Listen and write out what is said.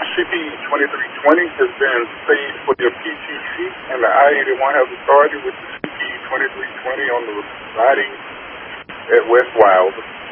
CP2320 has been saved for your PTC, and the I-81 has authority with the CP2320 on the siding at West Wild.